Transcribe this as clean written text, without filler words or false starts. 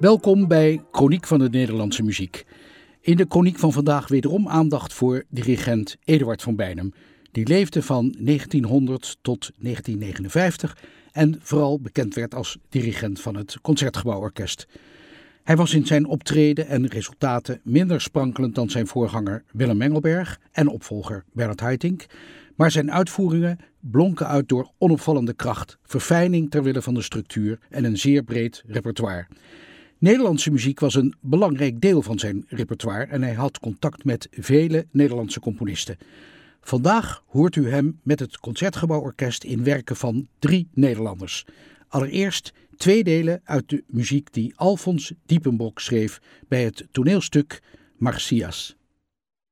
Welkom bij Chroniek van de Nederlandse Muziek. In de chroniek van vandaag wederom aandacht voor dirigent Eduard van Beinum. Die leefde van 1900 tot 1959 en vooral bekend werd als dirigent van het Concertgebouworkest. Hij was in zijn optreden en resultaten minder sprankelend dan zijn voorganger Willem Engelberg en opvolger Bernard Haitink. Maar zijn uitvoeringen blonken uit door onopvallende kracht, verfijning ter wille van de structuur en een zeer breed repertoire. Nederlandse muziek was een belangrijk deel van zijn repertoire en hij had contact met vele Nederlandse componisten. Vandaag hoort u hem met het Concertgebouworkest in werken van 3 Nederlanders. Allereerst 2 delen uit de muziek die Alfons Diepenbrock schreef bij het toneelstuk Marsyas.